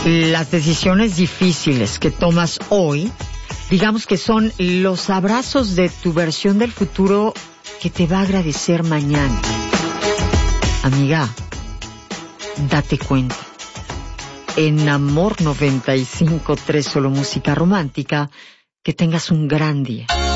Las decisiones difíciles que tomas hoy, digamos que son los abrazos de tu versión del futuro que te va a agradecer mañana. Amiga, date cuenta. En Amor 95.3 Solo Música Romántica, que tengas un gran día.